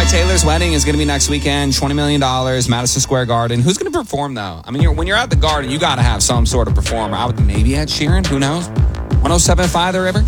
Taylor's wedding is going to be next weekend, $20 million, Madison Square Garden. Who's going to perform, though? I mean, when you're at the Garden, you got to have some sort of performer. I would maybe Ed Sheeran. Who knows? 107.5 The River.